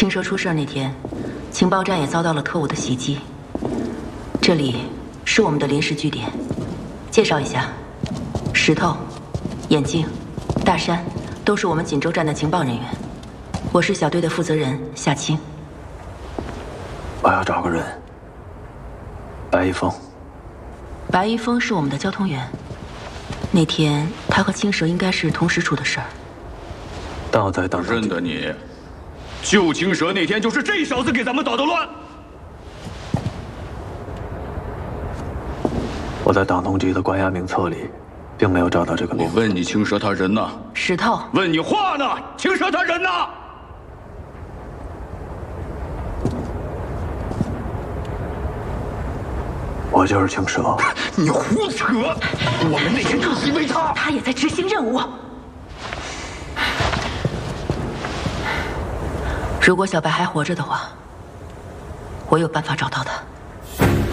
青蛇出事那天，情报站也遭到了特务的袭击。这里是我们的临时据点。介绍一下，石头、眼镜、大山都是我们锦州站的情报人员。我是小队的负责人夏青。 我要找个人。白一峰。 白一峰是我们的交通员。那天他和青蛇应该是同时出的事儿。 倒在等。 认得你。救青蛇那天就是这小子给咱们捣的乱。 我在党通局的关押名册里，并没有找到这个名字。 我问你，青蛇他人呢？ 石头。 问你话呢？青蛇他人呢？ 我就是青蛇。 你胡扯！我们那天就因为他， 他也在执行任务。如果小白还活着的话，我有办法找到他。